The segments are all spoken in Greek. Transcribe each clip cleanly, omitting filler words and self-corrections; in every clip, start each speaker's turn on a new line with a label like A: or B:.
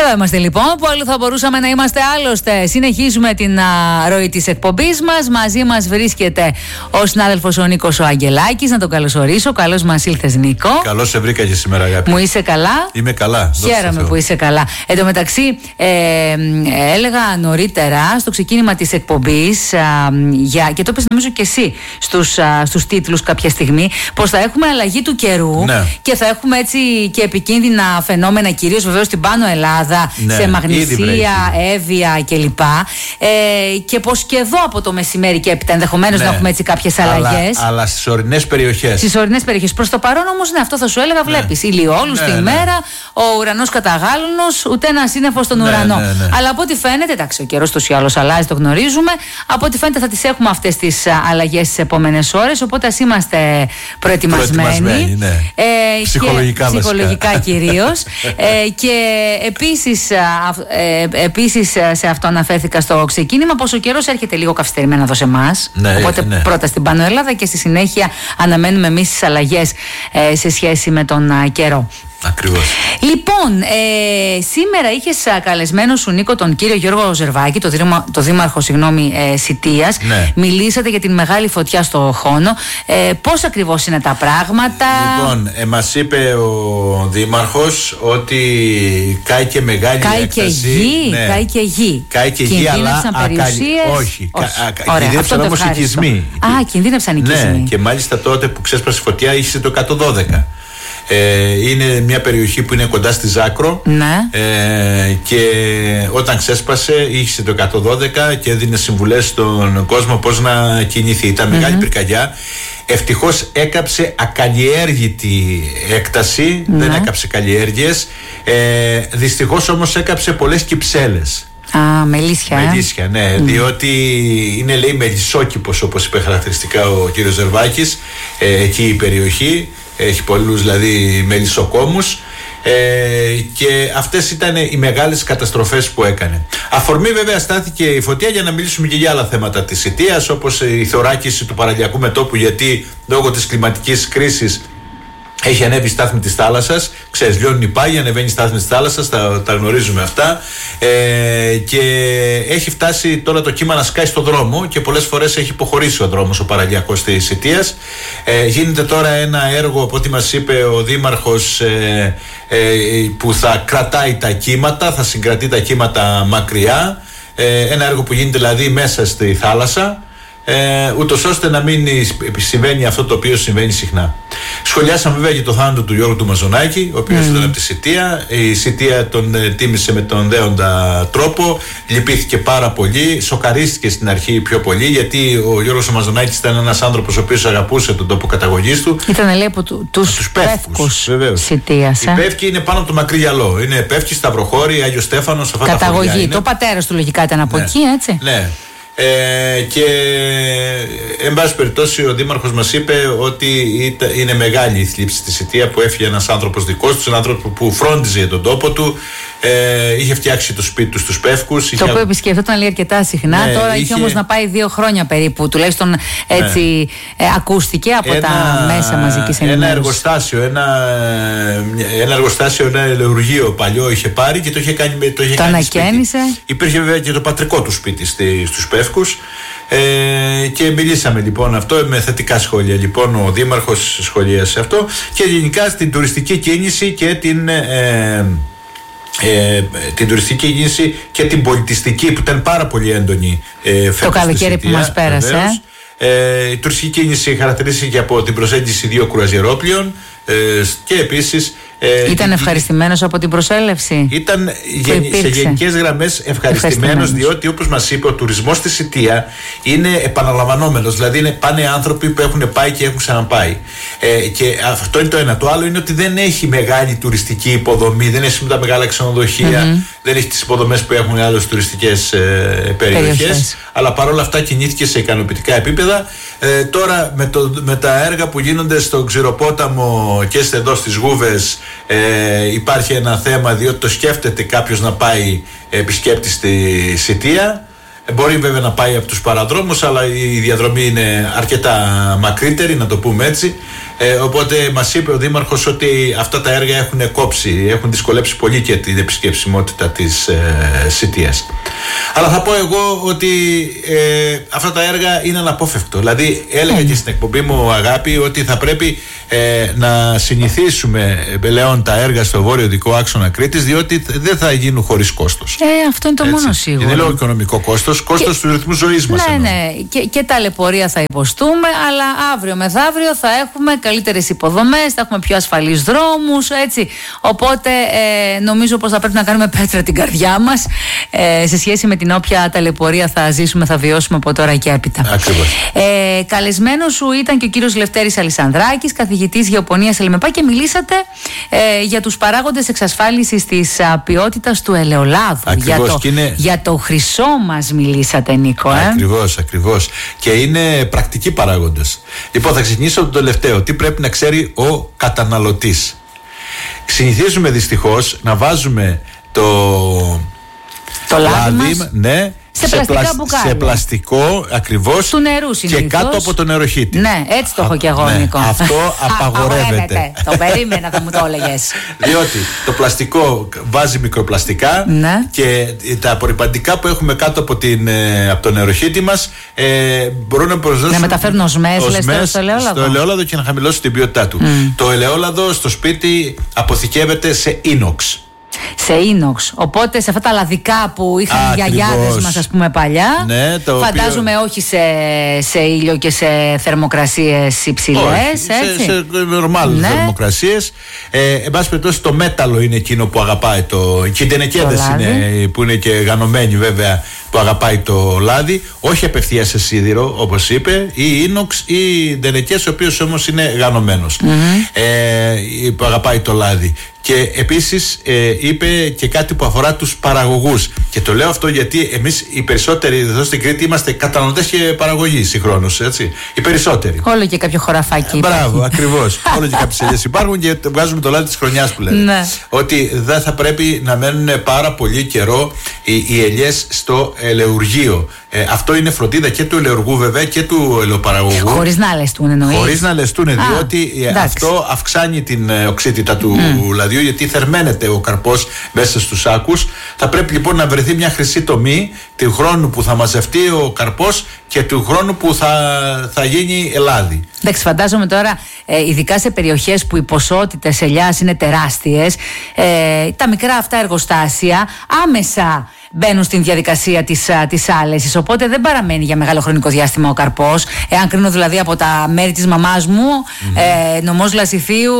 A: Εδώ είμαστε λοιπόν, που αλλού θα μπορούσαμε να είμαστε άλλωστε. Συνεχίζουμε την ροή της εκπομπής μας. Μαζί μας βρίσκεται ο συνάδελφος ο Νίκος ο Αγγελάκης. Να τον καλωσορίσω. Καλώς μας ήλθες, Νίκο.
B: Καλώς σε βρήκα και σήμερα, αγάπη.
A: Μου είσαι καλά?
B: Είμαι καλά.
A: Χαίρομαι που είσαι καλά. Εν τω μεταξύ, έλεγα νωρίτερα στο ξεκίνημα της εκπομπής, και το είπες νομίζω και εσύ στους τίτλους κάποια στιγμή, πως θα έχουμε αλλαγή του καιρού, ναι, και θα έχουμε έτσι και επικίνδυνα φαινόμενα, κυρίως βεβαίως στην Πάνω Ελλάδα, ναι, σε Μαγνησία, Εύβοια κλπ. Και πως και εδώ από το μεσημέρι και έπειτα ενδεχομένως, ναι, να έχουμε έτσι κάποιες αλλαγές.
B: Αλλά στις ορεινές περιοχές.
A: Στις ορεινές περιοχές. Προς το παρόν όμως, ναι, αυτό θα σου έλεγα, βλέπεις. Ηλιόλους τη μέρα, ο ουρανός καταγάλωνος, ούτε ένα σύννεφο στον ουρανό. Αλλά από ό,τι φαίνεται, εντάξει, ο καιρός τους ή άλλως αλλάζει, το γνωρίζουμε. Από ό,τι φαίνεται θα τις έχουμε αυτές τις αλλαγές τις επόμενες ώρες. Οπότε ας είμαστε προετοιμασμένοι.
B: Ναι.
A: Ψυχολογικά κυρίως. Και επίσης σε αυτό αναφέρθηκα στο ξεκίνημα, πως ο καιρός έρχεται λίγο καθυστερημένα εδώ σε εμάς.
B: Ναι,
A: οπότε πρώτα στην Πάνω Ελλάδα και στη συνέχεια αναμένουμε εμείς τις αλλαγές σε σχέση με τον καιρό.
B: Ακριβώς.
A: Λοιπόν, σήμερα είχες καλεσμένο σου, Νίκο, τον κύριο Γιώργο Ζερβάκη, το δήμαρχο Σιτίας.
B: Ναι.
A: Μιλήσατε για την μεγάλη φωτιά στο Χόνο. Πώς ακριβώς είναι τα πράγματα?
B: Λοιπόν, μας είπε ο δήμαρχος ότι κάει και μεγάλη έκταση.
A: Ναι. Κάει και γη.
B: Κάει και γη, αλλά όχι. Κινδύνευσαν όμως οικισμοί.
A: Κινδύνευσαν οικισμοί.
B: Ναι, και μάλιστα τότε που ξέσπασε φωτιά είχε το 112. Είναι μια περιοχή που είναι κοντά στη Ζάκρο,
A: ναι,
B: και όταν ξέσπασε είχε το 112 και έδινε συμβουλές στον κόσμο πώς να κινηθεί. Ήταν μεγάλη πυρκαγιά. Ευτυχώς έκαψε ακαλλιέργητη έκταση, δεν έκαψε καλλιέργειες. Δυστυχώς όμως έκαψε πολλές κυψέλες.
A: Μελίσια.
B: Ναι, διότι είναι, λέει, μελισσόκηπος, όπως είπε χαρακτηριστικά ο κύριος Ζερβάκης, εκεί η περιοχή. Έχει πολλούς δηλαδή μελισσοκόμους, και αυτές ήταν οι μεγάλες καταστροφές που έκανε. Αφορμή βέβαια στάθηκε η φωτιά για να μιλήσουμε και για άλλα θέματα της Σιτίας, όπως η θωράκιση του παραλιακού μετώπου, γιατί λόγω της κλιματικής κρίσης έχει ανέβει η στάθμη της θάλασσας. Ξέρεις, λιώνουν οι πάγοι, ανεβαίνει η στάθμη της θάλασσας, τα γνωρίζουμε αυτά. Και έχει φτάσει τώρα το κύμα να σκάει στο δρόμο και πολλές φορές έχει υποχωρήσει ο δρόμος ο παραλιακός της Σιτίας. Γίνεται τώρα ένα έργο, από ό,τι μας είπε ο δήμαρχος, που θα κρατάει τα κύματα, θα συγκρατεί τα κύματα μακριά. Ένα έργο που γίνεται δηλαδή μέσα στη θάλασσα, ούτως ώστε να μην συμβαίνει αυτό το οποίο συμβαίνει συχνά. Σχολιάσαμε βέβαια και το θάνατο του Γιώργου του Μαζονάκη, ο οποίος ήταν από τη Σιτία. Η Σιτία τον τίμησε με τον δέοντα τρόπο. Λυπήθηκε πάρα πολύ. Σοκαρίστηκε στην αρχή πιο πολύ, γιατί ο Γιώργος ο Μαζονάκης ήταν ένας άνθρωπος ο οποίος αγαπούσε τον τόπο καταγωγής του.
A: Ήταν, λέει, από τους Πεύκους Σιτίας.
B: Η Πεύκη είναι πάνω από το μακρύ γυαλό. Είναι Πεύκη, Σταυροχώρη, Άγιος Στέφανος.
A: Καταγωγή. Το πατέρας του λογικά ήταν από εκεί, έτσι.
B: Ναι. Και εν πάση περιπτώσει ο δήμαρχος μας είπε ότι είναι μεγάλη η θλίψη στη Σιτία που έφυγε ένας άνθρωπος δικός του, ένας άνθρωπος που φρόντιζε τον τόπο του, είχε φτιάξει το σπίτι του στους Πεύκους.
A: Το οποίο επισκεφτόταν λέει αρκετά συχνά. Ναι, τώρα είχε όμως να πάει 2 χρόνια περίπου, τουλάχιστον έτσι ακούστηκε από τα μέσα μαζικής ενημέρωσης.
B: Ένα εργοστάσιο, ένα ελεουργείο παλιό είχε πάρει και το είχε κάνει. Το
A: ανακαίνισε.
B: Υπήρχε βέβαια και το πατρικό του σπίτι στους Πεύκους. Και μιλήσαμε λοιπόν αυτό με θετικά σχόλια. Λοιπόν, ο δήμαρχος σχολίασε αυτό και γενικά στην τουριστική κίνηση και την τουριστική κίνηση και την πολιτιστική που ήταν πάρα πολύ έντονη
A: το καλοκαίρι που μας πέρασε.
B: Η τουριστική κίνηση χαρακτηρίστηκε από την προσέγγιση 2 κρουαζιερόπλοιων και επίσης
A: ήταν ευχαριστημένος από την προσέλευση.
B: Ήταν σε γενικές γραμμές ευχαριστημένος, διότι όπως μας είπε ο τουρισμός στη Σιτία είναι επαναλαμβανόμενος. Δηλαδή πάνε άνθρωποι που έχουν πάει και έχουν ξαναπάει. Και αυτό είναι το ένα. Το άλλο είναι ότι δεν έχει μεγάλη τουριστική υποδομή, δεν έχει τα μεγάλα ξενοδοχεία, δεν έχει τις υποδομές που έχουν άλλες τουριστικές περιοχές. Αλλά παρόλα αυτά κινήθηκε σε ικανοποιητικά επίπεδα. Τώρα με τα έργα που γίνονται στο Ξηροπόταμο και εδώ στις Γούβες, υπάρχει ένα θέμα, διότι το σκέφτεται κάποιος να πάει επισκέπτη στη Σιτία. Μπορεί βέβαια να πάει από τους παραδρόμους, αλλά η διαδρομή είναι αρκετά μακρύτερη, να το πούμε έτσι. Οπότε μας είπε ο Δήμαρχος ότι αυτά τα έργα έχουν κόψει, έχουν δυσκολέψει πολύ και την επισκεψιμότητα της Σιτίας. Αλλά θα πω εγώ ότι αυτά τα έργα είναι αναπόφευκτο. Δηλαδή έλεγα και στην εκπομπή μου, Αγάπη, ότι θα πρέπει να συνηθίσουμε πλέον τα έργα στο βόρειο δικό άξονα Κρήτης, διότι δεν θα γίνουν χωρίς κόστος.
A: Αυτό είναι το μόνο σίγουρο.
B: Δεν λέω οικονομικό κόστος, κόστος του ρυθμού ζωής μας.
A: Ναι. Και ταλαιπωρία θα υποστούμε, αλλά αύριο μεθαύριο θα έχουμε καλύτερες υποδομές, θα έχουμε πιο ασφαλείς δρόμους, έτσι. Οπότε νομίζω πως θα πρέπει να κάνουμε πέτρα την καρδιά μας σε σχέση με την όποια ταλαιπωρία θα ζήσουμε, θα βιώσουμε από τώρα και έπειτα.
B: Ακριβώς.
A: Καλεσμένος σου ήταν και ο κύριος Λευτέρης Αλισανδράκης, καθηγητής γεωπονίας ΕΛΜΕΠΑ, και μιλήσατε για τους παράγοντες εξασφάλισης της ποιότητας του ελαιολάδου.
B: Ακριβώς.
A: Για το χρυσό μας μιλήσατε, Νίκο.
B: Ακριβώς. Και είναι πρακτικοί παράγοντες. Λοιπόν, θα ξεκινήσω από το τελευταίο. Τι πρέπει να ξέρει ο καταναλωτής. Συνηθίζουμε δυστυχώς να βάζουμε το λάδι, ναι, σε πλαστικό, ακριβώς,
A: του νερού συνήθως,
B: και κάτω από το νεροχύτη.
A: Ναι, έτσι το έχω και εγώ, Νίκο.
B: Αυτό απαγορεύεται.
A: Το περίμενα, θα μου το έλεγες.
B: Διότι το πλαστικό βάζει μικροπλαστικά,
A: ναι,
B: και τα απορρυπαντικά που έχουμε κάτω από το νεροχύτη μας μπορούν να προσδώσουν,
A: να μεταφέρουν οσμές στο ελαιόλαδο
B: και να χαμηλώσουν την ποιότητά του. Το ελαιόλαδο στο σπίτι αποθηκεύεται σε ίνοξ.
A: Σε ίνοξ. Οπότε σε αυτά τα λαδικά που είχαν οι γιαγιάδες μας, ας πούμε, παλιά,
B: ναι,
A: φαντάζομαι όχι σε ήλιο και σε θερμοκρασίες υψηλές.
B: Όχι, σε νορμάλ θερμοκρασίες. Εν πάση περιπτώσει, το μέταλλο είναι εκείνο που αγαπάει και οι τενεκέδες είναι, που είναι και γανωμένοι βέβαια, που αγαπάει το λάδι, όχι απευθείας σε σίδηρο όπως είπε, ή ίνοξ ή τενεκές, ο οποίος όμως είναι γανωμένος, που αγαπάει το λάδι. Και επίσης είπε και κάτι που αφορά τους παραγωγούς. Και το λέω αυτό γιατί εμείς οι περισσότεροι εδώ στην Κρήτη είμαστε καταναλωτές και παραγωγοί συγχρόνως, έτσι. Οι περισσότεροι.
A: Όλο και κάποιο χωραφάκι.
B: Μπράβο, ακριβώς. Όλο και κάποιες ελιές υπάρχουν και βγάζουμε το λάδι της χρονιάς που λένε.
A: Ναι.
B: Ότι δεν θα πρέπει να μένουν πάρα πολύ καιρό οι ελιές στο ελαιουργείο. Αυτό είναι φροντίδα και του ελαιουργού βέβαια και του ελαιοπαραγωγού.
A: Χωρίς να λεστούν, εννοείς.
B: Χωρίς να λεστούν, διότι αυτό αυξάνει την οξύτητα του λαδιού, γιατί θερμαίνεται ο καρπός μέσα στους σάκους. Θα πρέπει λοιπόν να βρεθεί μια χρυσή τομή του χρόνου που θα μαζευτεί ο καρπός και του χρόνου που θα γίνει λάδι.
A: Εντάξει, φαντάζομαι τώρα, ειδικά σε περιοχές που οι ποσότητες ελιάς είναι τεράστιες, τα μικρά αυτά εργοστάσια άμεσα μπαίνουν στην διαδικασία της άλεσης, οπότε δεν παραμένει για μεγάλο χρονικό διάστημα ο καρπός. Εάν κρίνω δηλαδή από τα μέρη της μαμάς μου, νομός Λασιθίου,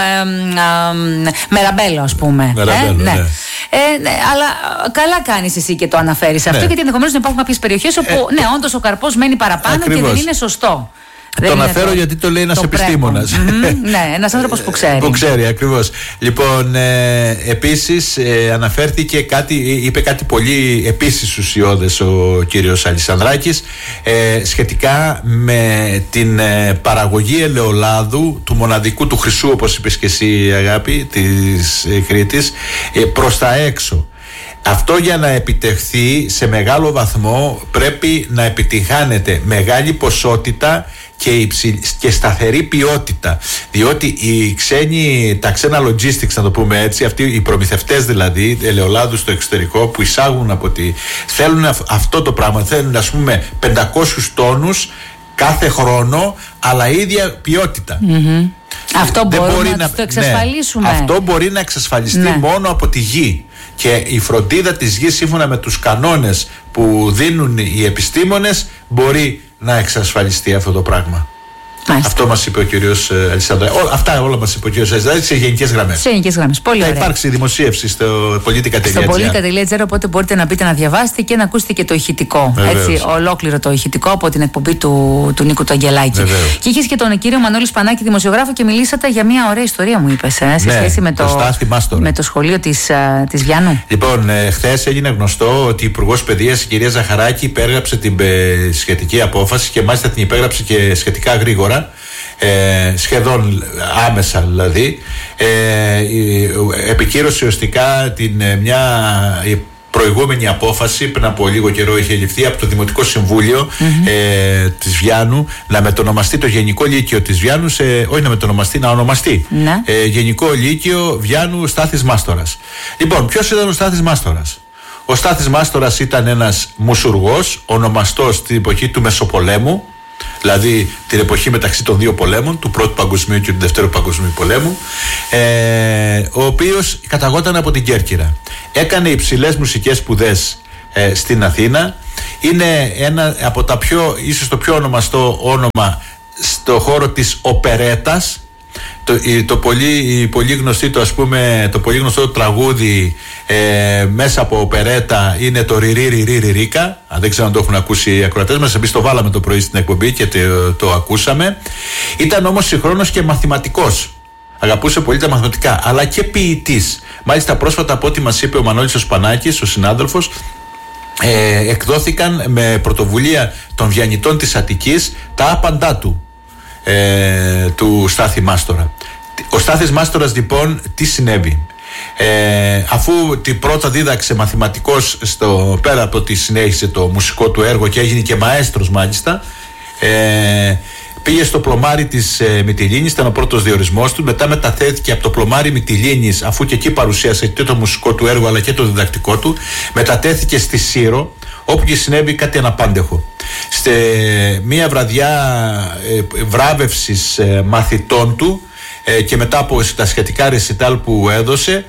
A: Μεραμπέλο, ας πούμε.
B: Ναι.
A: Αλλά καλά κάνεις εσύ και το αναφέρεις αυτό, γιατί ενδεχομένως να υπάρχουν κάποιες περιοχές όπου όντως ο καρπός μένει παραπάνω. Ακριβώς. Και δεν είναι σωστό.
B: Το αναφέρω γιατί το λέει ένας επιστήμονας.
A: Ναι, ένας άνθρωπος που ξέρει.
B: Που ξέρει, ακριβώς. Λοιπόν, επίσης αναφέρθηκε είπε κάτι πολύ επίσης ουσιώδες ο κύριος Αλισανδράκης σχετικά με την παραγωγή ελαιολάδου, του μοναδικού, του χρυσού, όπως είπες και εσύ, Αγάπη, της Κρήτης, προς τα έξω. Αυτό για να επιτευχθεί σε μεγάλο βαθμό πρέπει να επιτυγχάνεται μεγάλη ποσότητα και σταθερή ποιότητα, διότι τα ξένα logistics, να το πούμε έτσι, αυτοί οι προμηθευτές δηλαδή ελαιολάδου στο εξωτερικό που εισάγουν θέλουν αυτό το πράγμα, θέλουν ας πούμε 500 τόνους κάθε χρόνο, αλλά ίδια ποιότητα.
A: Αυτό μπορούμε να το εξασφαλίσουμε.
B: Αυτό μπορεί να εξασφαλιστεί μόνο από τη γη. Και η φροντίδα της γης, σύμφωνα με τους κανόνες που δίνουν οι επιστήμονες, μπορεί να εξασφαλιστεί αυτό το πράγμα. Μάλιστα. Αυτό μας είπε ο κύριος Αλισανδράκης. Αυτά όλα μας είπε ο κύριος Αλισανδράκης σε γενικές γραμμές.
A: Σε γενικές γραμμές. Πολύ ωραία.
B: Θα υπάρξει δημοσίευση στο politica.gr.
A: Στο politica.gr, οπότε μπορείτε να μπείτε να διαβάσετε και να ακούσετε και το ηχητικό. Έτσι, ολόκληρο το ηχητικό από την εκπομπή του Νίκου του Αγγελάκη. Βεβαίως. Και είχες και τον κύριο Μανώλη Σπανάκη, δημοσιογράφο, και μιλήσατε για μια ωραία ιστορία, μου είπες, σε σχέση με το σχολείο της Βιάνου.
B: Λοιπόν, χθες έγινε γνωστό ότι η Υπουργός Παιδείας, η κυρία Ζαχαράκη, υπέγραψε την σχετική απόφαση και μάλιστα την υπέγραψε και σχετικά γρήγορα. Σχεδόν άμεσα δηλαδή, επικύρωσε ουσιαστικά μια προηγούμενη απόφαση, πριν από λίγο καιρό είχε ληφθεί από το Δημοτικό Συμβούλιο της Βιάνου, να μετονομαστεί το Γενικό Λύκειο της Βιάνου όχι να μετονομαστεί, να ονομαστεί Γενικό Λύκειο Βιάνου Στάθης Μάστορας. Λοιπόν, ποιος ήταν ο Στάθης Μάστορας? Ο Στάθης Μάστορας ήταν ένας μουσουργός, ονομαστός στην εποχή του Μεσοπολέμου, δηλαδή την εποχή μεταξύ των δύο πολέμων, του Πρώτου Παγκοσμίου και του Δευτέρου Παγκοσμίου Πολέμου, ο οποίος καταγόταν από την Κέρκυρα. Έκανε υψηλές μουσικές σπουδές στην Αθήνα. Είναι ένα από τα ίσως το πιο ονομαστό όνομα στο χώρο της οπερέτας. Το πολύ γνωστό τραγούδι μέσα από οπερέτα είναι το ριρίκα. Δεν ξέρω αν το έχουν ακούσει οι ακροατές μας. Εμείς το βάλαμε το πρωί στην εκπομπή και το ακούσαμε. Ήταν όμως συγχρόνως και μαθηματικός. Αγαπούσε πολύ τα μαθηματικά, αλλά και ποιητής. Μάλιστα πρόσφατα, από ό,τι μας είπε ο Μανώλης ο Σπανάκης, ο συνάδελφος, εκδόθηκαν με πρωτοβουλία των Βιαννιτών της Αττικής τα άπαντά του Στάθη Μάστορα. Ο Στάθης Μάστορας λοιπόν τι συνέβη? Αφού πρώτα δίδαξε μαθηματικός πέρα από ότι συνέχισε το μουσικό του έργο και έγινε και μαέστρος μάλιστα, πήγε στο πλωμάρι της Μυτιλήνης, ήταν ο πρώτος διορισμός του. Μετά μεταθέθηκε από το πλωμάρι Μυτιλήνης, αφού και εκεί παρουσίασε και το μουσικό του έργο αλλά και το διδακτικό του, μετατέθηκε στη Σύρο, όπου και συνέβη κάτι αναπάντεχο. Σε μία βραδιά βράβευσης μαθητών του και μετά από τα σχετικά ρεσιτάλ που έδωσε,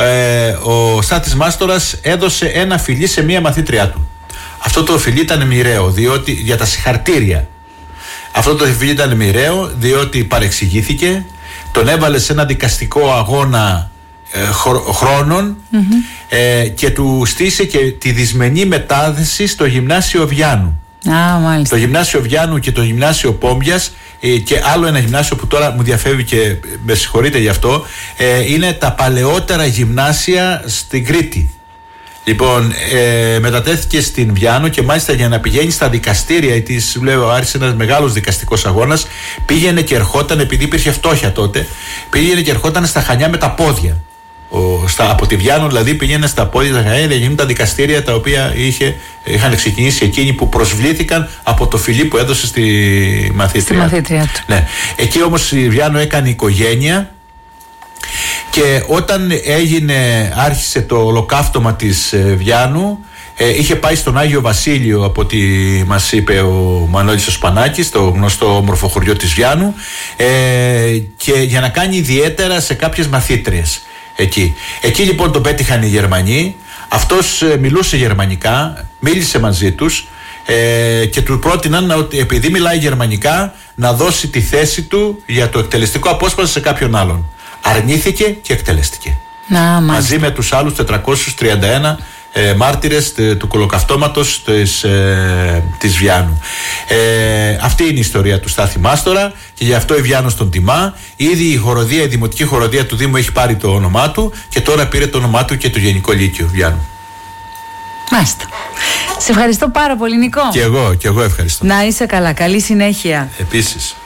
B: ο Στάθης Μάστορας έδωσε ένα φιλί σε μία μαθήτριά του. Αυτό το φιλί ήταν μοιραίο, διότι για τα συγχαρτήρια. Αυτό το φιλί ήταν μοιραίο, διότι παρεξηγήθηκε, τον έβαλε σε ένα δικαστικό αγώνα χρόνων και του στήσε και τη δυσμενή μετάδεση στο Γυμνάσιο Βιάνου. Το Γυμνάσιο Βιάνου και το Γυμνάσιο Πόμπιας και άλλο ένα γυμνάσιο που τώρα μου διαφεύγει και με συγχωρείτε γι' αυτό, είναι τα παλαιότερα γυμνάσια στην Κρήτη. Λοιπόν, μετατέθηκε στην Βιάνου και μάλιστα για να πηγαίνει στα δικαστήρια, γιατί άρχισε ένας μεγάλος δικαστικός αγώνας, πήγαινε και ερχόταν, επειδή υπήρχε φτώχεια τότε, πήγαινε και ερχόταν στα Χανιά με τα πόδια. Από τη Βιάνου δηλαδή πήγαινε στα πόδια τα Χανιά για γίνουν τα δικαστήρια τα οποία είχαν ξεκινήσει εκείνοι που προσβλήθηκαν από το φιλί που έδωσε στη μαθήτρια του. Ναι. Εκεί όμως η Βιάνου έκανε οικογένεια. Και όταν άρχισε το ολοκαύτωμα της Βιάνου, είχε πάει στον Άγιο Βασίλειο, από ό,τι μας είπε ο Μανώλης ο Σπανάκης, το γνωστό όμορφο χωριό της Βιάνου, και για να κάνει ιδιαίτερα σε κάποιες μαθήτριες εκεί. Εκεί λοιπόν τον πέτυχαν οι Γερμανοί, αυτός μιλούσε γερμανικά, μίλησε μαζί τους και του πρότειναν ότι επειδή μιλάει γερμανικά να δώσει τη θέση του για το εκτελεστικό απόσπασμα σε κάποιον άλλον. Αρνήθηκε και εκτελέστηκε. Μαζί με τους άλλους 431 μάρτυρες του κολοκαυτώματος της Βιάνου. Αυτή είναι η ιστορία του Στάθη Μάστορα και γι' αυτό η Βιάνος τον τιμά. Ήδη η δημοτική χοροδία του Δήμου έχει πάρει το όνομά του και τώρα πήρε το όνομά του και το Γενικό Λύκειο Βιάνου.
A: Μάλιστα. Σε ευχαριστώ πάρα πολύ, Νικό.
B: Και εγώ ευχαριστώ.
A: Να είσαι καλά. Καλή συνέχεια.
B: Επίσης.